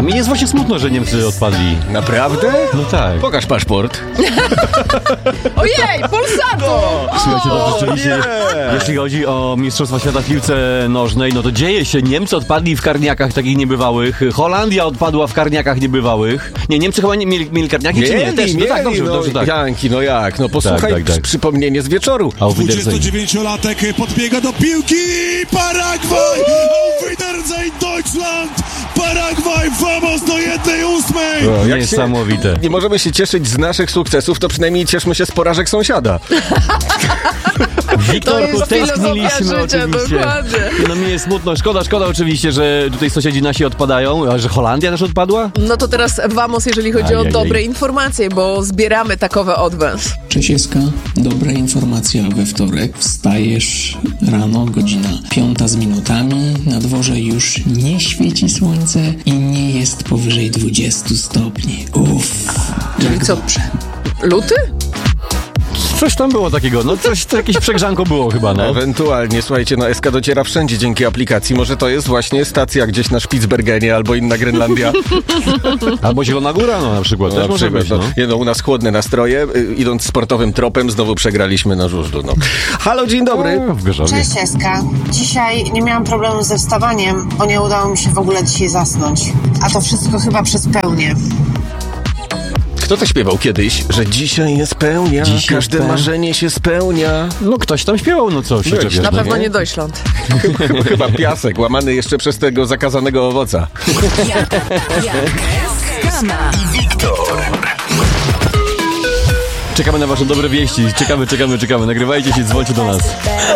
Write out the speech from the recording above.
A mi jest właśnie smutno, że Niemcy odpadli. Naprawdę? No tak. Pokaż paszport. Ojej, Polsatu! Słuchajcie, to rzeczywiście, jeśli chodzi o Mistrzostwa Świata w piłce nożnej, no to dzieje się. Niemcy odpadli w karniakach takich niebywałych. Holandia odpadła w karniakach niebywałych. Nie, Niemcy chyba nie mieli karniaki, czy nie? Też, no tak, dobrze, tak. Janki, no jak? No posłuchaj, tak. przypomnienie z wieczoru. Auf Wiedersehen. 29-latek podbiega do piłki. Paragwaj! Auf Wiedersehen Deutschland! Paragwaj, vamos do 1/8! Jak Niesamowite. Nie możemy się cieszyć z naszych sukcesów, to przynajmniej cieszmy się z porażek sąsiada. Wiktorku, To jest tęskniliśmy filozofia życia, oczywiście. dokładnie. No mi jest smutno, szkoda oczywiście, że tutaj sąsiedzi nasi odpadają, a że Holandia też odpadła? No to teraz vamos, jeżeli chodzi o dobre informacje, bo zbieramy takowe od was. Cześć, dobra informacja we wtorek. Wstajesz rano, godzina 5 z minutami. Na dworze już nie świeci słońce i nie jest powyżej 20 stopni. Uff, Czyli jak co? dobrze. Luty? Coś tam było takiego, no jakieś przegrzanko było chyba, no. Ewentualnie, słuchajcie, no SK dociera wszędzie dzięki aplikacji. Może to jest właśnie stacja gdzieś na Spitsbergenie albo inna Grenlandia. Albo Zielona Góra, no na przykład, też może być, no. No, u nas chłodne nastroje. Idąc sportowym tropem, znowu przegraliśmy na żużlu, no. Halo, dzień dobry. W Gorzowie. Cześć Eska. Dzisiaj nie miałam problemu ze wstawaniem, bo nie udało mi się w ogóle dzisiaj zasnąć. A to wszystko chyba przez pełnię. Kto to śpiewał kiedyś, że dzisiaj jest pełnia, każde marzenie się spełnia? No ktoś tam śpiewał, no co się czepiasz, Na no pewno nie? nie Deutschland. Chyba piasek, łamany jeszcze przez tego zakazanego owoca. Czekamy na wasze dobre wieści, czekamy, nagrywajcie się, dzwońcie do nas.